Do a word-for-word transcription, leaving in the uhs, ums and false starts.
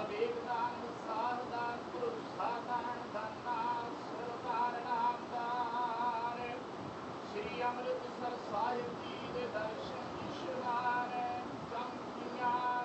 ਅਵੇਗਦਾਨ ਸਾਹਦਾਨ ਪੁਰਸਾਦਾਨ ਦਾਨ ਸਰਦਾਰ ਨਾਮਦਾਨ ਸ਼੍ਰੀ ਅੰਮ੍ਰਿਤਸਰ ਸਾਹਿਬ ਜੀ ਦੇ ਦਰਸ਼ਨ ਇਸ਼ਨਾਨ ਚੰਕੀਆਂ